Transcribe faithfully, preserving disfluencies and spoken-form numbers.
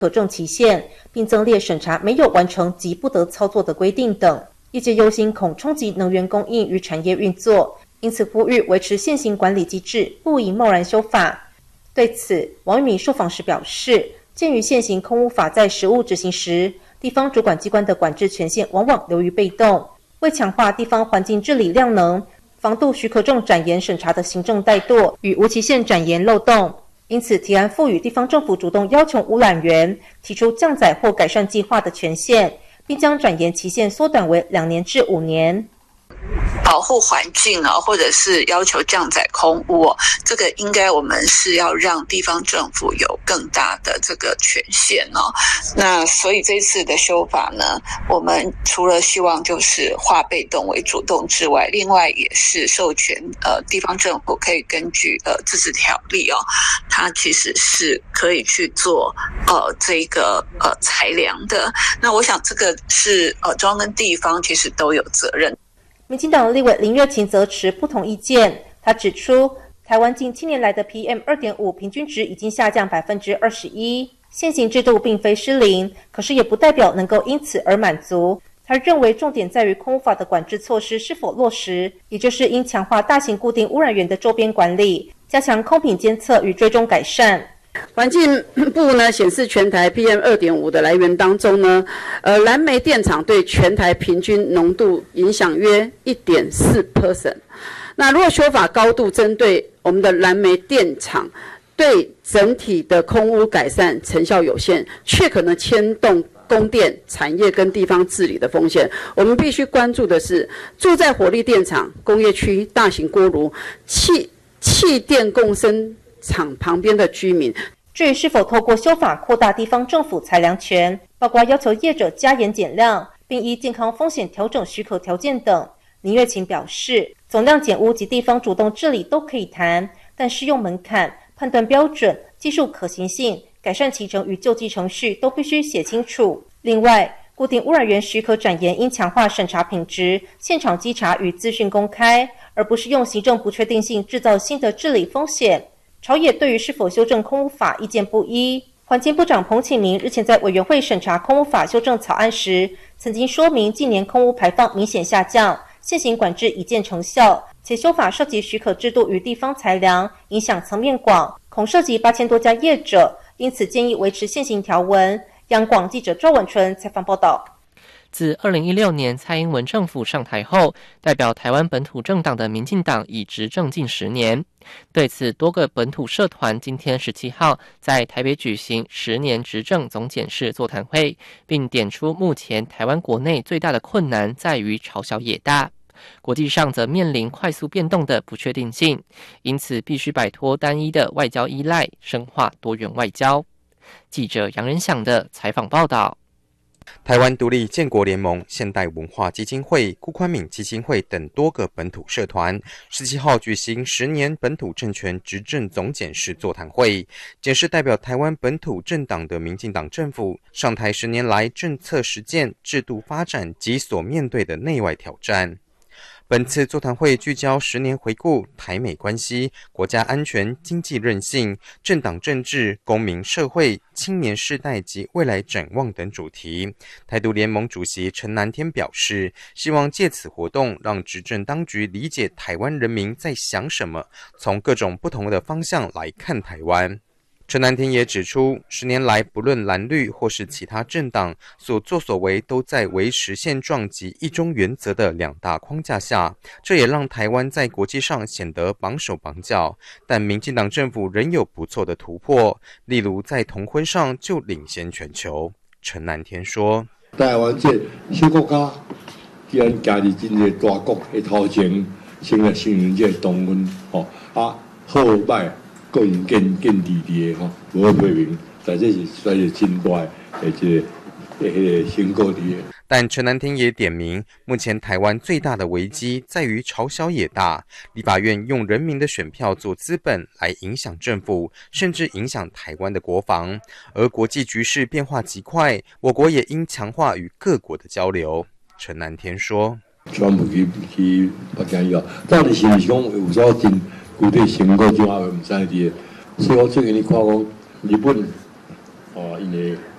可证期限，并增列审查没有完成即不得操作的规定等。业界忧心恐冲击能源供应与产业运作，因此呼吁维持现行管理机制，不宜贸然修法。对此，王玉敏受访时表示，鉴于现行空污法在实务执行时，地方主管机关的管制权限往往流于被动，为强化地方环境治理量能，防杜许可证展延审查的行政怠惰与无期限展延漏洞，因此提案赋予地方政府主动要求污染源提出降载或改善计划的权限，并将展延期限缩短为两年至五年。 保护环境啊，或者是要求降载空污、哦，这个应该我们是要让地方政府有更大的这个权限哦。那所以这次的修法呢，我们除了希望就是化被动为主动之外，另外也是授权呃地方政府可以根据呃自治条例哦，它其实是可以去做呃这个呃裁量的。那我想这个是呃中央跟地方其实都有责任。 民进党立委林月琴则持不同意见，他指出，台湾近七年来的 P M 二点五 平均值已经下降百分之二十一，现行制度并非失灵，可是也不代表能够因此而满足。他认为重点在于空污法的管制措施是否落实，也就是应强化大型固定污染源的周边管理，加强空品监测与追踪改善。 环境部呢显示，全台 P M 二点五 的来源当中呢，呃，燃煤电厂对全台平均浓度影响约 百分之一点四。那如果修法高度针对我们的燃煤电厂，对整体的空污改善成效有限，却可能牵动供电产业跟地方治理的风险。我们必须关注的是，住在火力电厂、工业区、大型锅炉、气气电共生厂旁边的居民。 至于是否透过修法扩大地方政府裁量权，包括要求业者加严减量，并依健康风险调整许可条件等，林月琴表示，总量减污及地方主动治理都可以谈，但适用门槛、判断标准、技术可行性、改善期程与救济程序都必须写清楚。另外，固定污染源许可展延应强化审查品质、现场稽查与资讯公开，而不是用行政不确定性制造新的治理风险。朝野对于是否修正空污法意见不一。环境部长彭启明日前在委员会审查空污法修正草案时，曾经说明近年空污排放明显下降，现行管制已见成效，且修法涉及许可制度与地方裁量，影响层面广，恐涉及八千多家业者，因此建议维持现行条文。央广记者周文纯采访报道。 自二零一六年蔡英文政府上台后，代表台湾本土政党的民进党已执政近十年。对此，多个本土社团今天十七号在台北举行十年执政总检视座谈会，并点出目前台湾国内最大的困难在于朝小野大，国际上则面临快速变动的不确定性，因此必须摆脱单一的外交依赖，深化多元外交。记者杨仁祥的采访报道。 台湾独立建国联盟、现代文化基金会、辜宽敏基金会等多个本土社团十七号举行十年本土政权执政总检视座谈会，检视代表台湾本土政党的民进党政府上台十年来政策实践、制度发展及所面对的内外挑战。本次座谈会聚焦十年回顾、台美关系、国家安全、经济韧性、政党政治、公民社会、青年世代及未来展望等主题。台独联盟主席陈南天表示，希望借此活动让执政当局理解台湾人民在想什么，从各种不同的方向来看台湾。陈南天也指出，十年来不论蓝绿或是其他政党所作所为，都在维持现状及一中原则的两大框架下，这也让台湾在国际上显得绑手绑脚。但民进党政府仍有不错的突破，例如在同婚上就领先全球。陈南天说：“ 台湾这小国家，既然家己真个大国的头前，先来承认这同婚，吼啊好歹。”个人见见地地的吼，无批评，但这是算是真大的一个迄个成果的。 但陈南天也点名，目前台湾最大的危机在于朝小野大，立法院用人民的选票做资本来影响政府，甚至影响台湾的国防。而国际局势变化极快，我国也应强化与各国的交流。陈南天说：“ 全部去去北京以后，到底是不是讲有所真？”具体成果怎啊？唔知啲，所以我最近你看讲日本哦，因为